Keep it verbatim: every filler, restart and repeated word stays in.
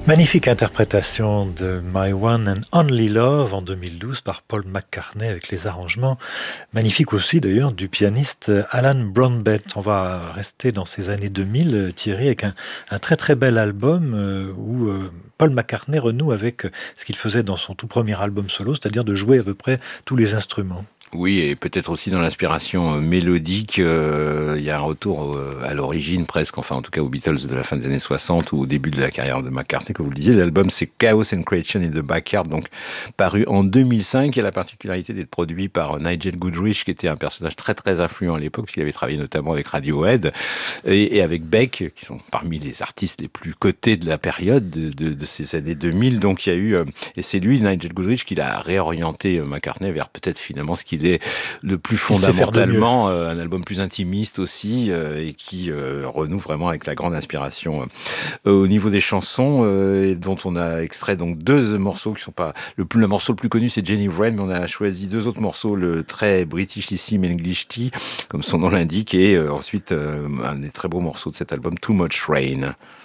Magnifique interprétation de My One and Only Love en deux mille douze par Paul McCartney avec les arrangements magnifiques aussi d'ailleurs du pianiste Alan Brownbett. On va rester dans ces années deux mille, Thierry, avec un, un très très bel album euh, où euh, Paul McCartney renoue avec ce qu'il faisait dans son tout premier album solo, c'est-à-dire de jouer à peu près tous les instruments. Oui, et peut-être aussi dans l'inspiration euh, mélodique, euh, il y a un retour euh, à l'origine presque, enfin en tout cas aux Beatles de la fin des années soixante ou au début de la carrière de McCartney, comme vous le disiez. L'album c'est Chaos and Creation in the Backyard, donc paru en deux mille cinq, et la particularité d'être produit par Nigel Godrich, qui était un personnage très très influent à l'époque, puisqu'il avait travaillé notamment avec Radiohead et, et avec Beck, qui sont parmi les artistes les plus cotés de la période de, de, de ces années deux mille. Donc il y a eu, euh, et c'est lui, Nigel Godrich, qui l'a réorienté euh, McCartney vers peut-être finalement ce qu'il est le plus fondamentalement, euh, un album plus intimiste aussi, euh, et qui euh, renoue vraiment avec la grande inspiration euh, au niveau des chansons, euh, et dont on a extrait donc deux morceaux qui sont pas le plus le morceau le plus connu, c'est Jenny Wren, mais on a choisi deux autres morceaux, le très britishissime English Tea, comme son nom l'indique, et euh, ensuite euh, un des très beaux morceaux de cet album, Too Much Rain.